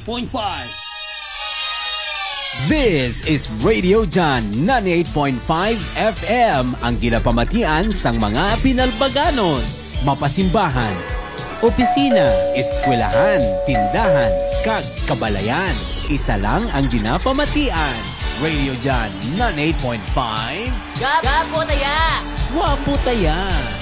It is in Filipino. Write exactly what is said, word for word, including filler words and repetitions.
point five. This is Radio Jan ninety-eight point five F M, ang ginapamatian sang mga Pinalbaganos, mapasimbahan, opisina, eskwelahan, tindahan, kag kabalayan. Isa lang ang ginapamatian. Radio Jan ninety-eight point five. Gapo taya! Wapo taya!